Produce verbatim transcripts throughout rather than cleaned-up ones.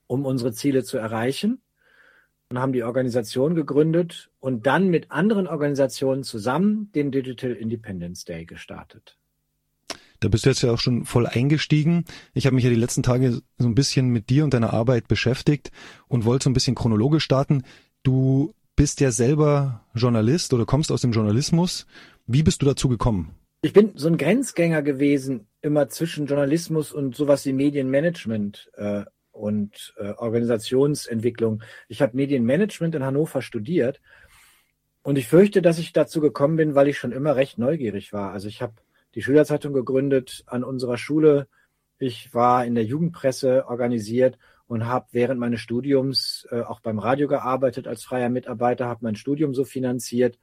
um unsere Ziele zu erreichen, und haben die Organisation gegründet und dann mit anderen Organisationen zusammen den Digital Independence Day gestartet. Da bist du jetzt ja auch schon voll eingestiegen. Ich habe mich ja die letzten Tage so ein bisschen mit dir und deiner Arbeit beschäftigt und wollte so ein bisschen chronologisch starten. Du bist ja selber Journalist oder kommst aus dem Journalismus. Wie bist du dazu gekommen? Ich bin so ein Grenzgänger gewesen, immer zwischen Journalismus und sowas wie Medienmanagement äh, und äh, Organisationsentwicklung. Ich habe Medienmanagement in Hannover studiert und ich fürchte, dass ich dazu gekommen bin, weil ich schon immer recht neugierig war. Also ich habe die Schülerzeitung gegründet an unserer Schule. Ich war in der Jugendpresse organisiert und habe während meines Studiums äh, auch beim Radio gearbeitet als freier Mitarbeiter, habe mein Studium so finanziert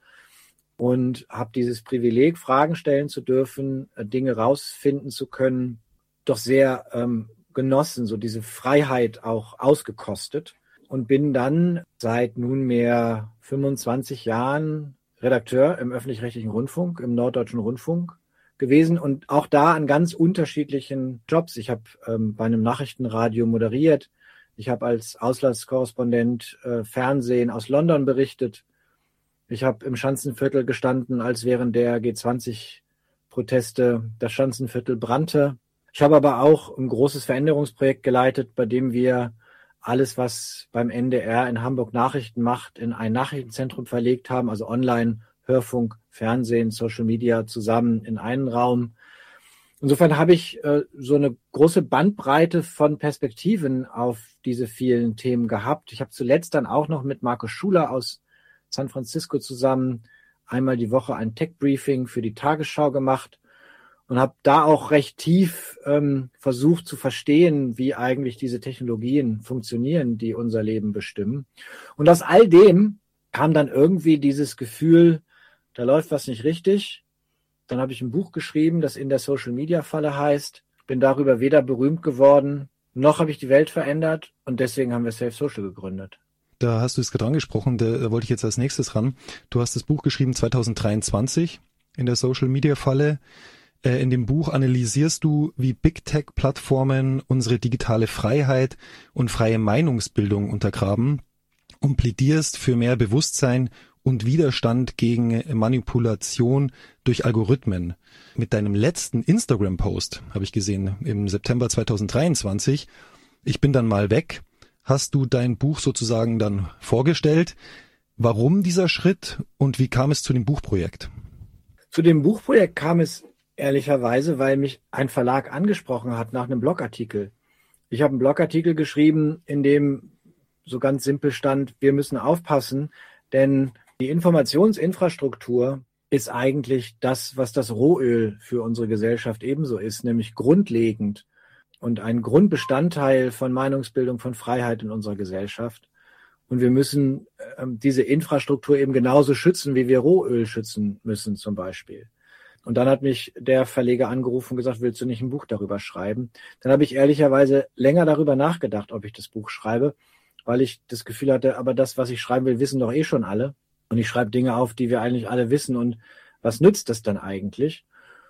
und habe dieses Privileg, Fragen stellen zu dürfen, äh, Dinge rausfinden zu können, doch sehr ähm, genossen, so diese Freiheit auch ausgekostet und bin dann seit nunmehr fünfundzwanzig Jahren Redakteur im öffentlich-rechtlichen Rundfunk, im Norddeutschen Rundfunk gewesen und auch da an ganz unterschiedlichen Jobs. Ich habe ähm, bei einem Nachrichtenradio moderiert, ich habe als Auslandskorrespondent äh, Fernsehen aus London berichtet, ich habe im Schanzenviertel gestanden, als während der G zwanzig Proteste das Schanzenviertel brannte. Ich habe aber auch ein großes Veränderungsprojekt geleitet, bei dem wir alles, was beim N D R in Hamburg Nachrichten macht, in ein Nachrichtenzentrum verlegt haben, also online, Hörfunk, Fernsehen, Social Media zusammen in einen Raum. Insofern habe ich äh, so eine große Bandbreite von Perspektiven auf diese vielen Themen gehabt. Ich habe zuletzt dann auch noch mit Markus Schuler aus San Francisco zusammen einmal die Woche ein Tech-Briefing für die Tagesschau gemacht und habe da auch recht tief ähm, versucht zu verstehen, wie eigentlich diese Technologien funktionieren, die unser Leben bestimmen. Und aus all dem kam dann irgendwie dieses Gefühl, da läuft was nicht richtig. Dann habe ich ein Buch geschrieben, das In der Social-Media-Falle heißt. Bin darüber weder berühmt geworden, noch habe ich die Welt verändert und deswegen haben wir Safe Social gegründet. Da hast du es gerade angesprochen, da, da wollte ich jetzt als nächstes ran. Du hast das Buch geschrieben zwanzig dreiundzwanzig, In der Social-Media-Falle. Äh, in dem Buch analysierst du, wie Big Tech-Plattformen unsere digitale Freiheit und freie Meinungsbildung untergraben und plädierst für mehr Bewusstsein und Widerstand gegen Manipulation durch Algorithmen. Mit deinem letzten Instagram-Post, habe ich gesehen, im September zwanzig dreiundzwanzig, ich bin dann mal weg, hast du dein Buch sozusagen dann vorgestellt. Warum dieser Schritt und wie kam es zu dem Buchprojekt? Zu dem Buchprojekt kam es ehrlicherweise, weil mich ein Verlag angesprochen hat nach einem Blogartikel. Ich habe einen Blogartikel geschrieben, in dem so ganz simpel stand, wir müssen aufpassen, denn die Informationsinfrastruktur ist eigentlich das, was das Rohöl für unsere Gesellschaft ebenso ist, nämlich grundlegend und ein Grundbestandteil von Meinungsbildung, von Freiheit in unserer Gesellschaft. Und wir müssen ähm, diese Infrastruktur eben genauso schützen, wie wir Rohöl schützen müssen zum Beispiel. Und dann hat mich der Verleger angerufen und gesagt, willst du nicht ein Buch darüber schreiben? Dann habe ich ehrlicherweise länger darüber nachgedacht, ob ich das Buch schreibe, weil ich das Gefühl hatte, aber das, was ich schreiben will, wissen doch eh schon alle. Und ich schreibe Dinge auf, die wir eigentlich alle wissen. Und was nützt das dann eigentlich?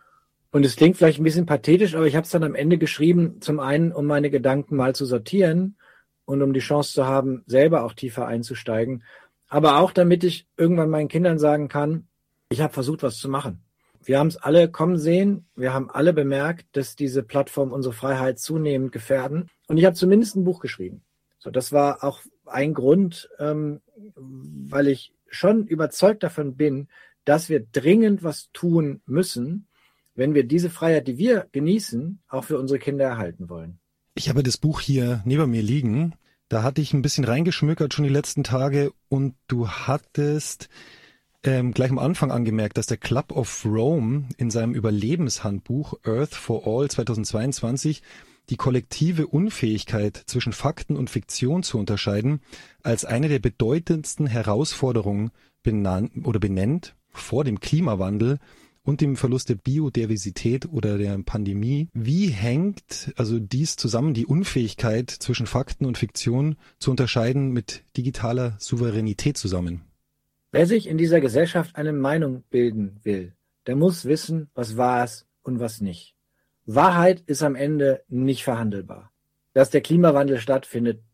Und es klingt vielleicht ein bisschen pathetisch, aber ich habe es dann am Ende geschrieben, zum einen, um meine Gedanken mal zu sortieren und um die Chance zu haben, selber auch tiefer einzusteigen. Aber auch, damit ich irgendwann meinen Kindern sagen kann, ich habe versucht, was zu machen. Wir haben es alle kommen sehen. Wir haben alle bemerkt, dass diese Plattformen unsere Freiheit zunehmend gefährden. Und ich habe zumindest ein Buch geschrieben. So, das war auch ein Grund, ähm, weil ich schon überzeugt davon bin, dass wir dringend was tun müssen, wenn wir diese Freiheit, die wir genießen, auch für unsere Kinder erhalten wollen. Ich habe das Buch hier neben mir liegen. Da hatte ich ein bisschen reingeschmökert schon die letzten Tage und du hattest ähm, gleich am Anfang angemerkt, dass der Club of Rome in seinem Überlebenshandbuch Earth for All zweitausendzweiundzwanzig die kollektive Unfähigkeit zwischen Fakten und Fiktion zu unterscheiden als eine der bedeutendsten Herausforderungen benannt oder benennt vor dem Klimawandel und dem Verlust der Biodiversität oder der Pandemie. Wie hängt also dies zusammen, die Unfähigkeit zwischen Fakten und Fiktion zu unterscheiden, mit digitaler Souveränität zusammen? Wer sich in dieser Gesellschaft eine Meinung bilden will, der muss wissen, was wahr ist und was nicht. Wahrheit ist am Ende nicht verhandelbar. Dass der Klimawandel stattfindet,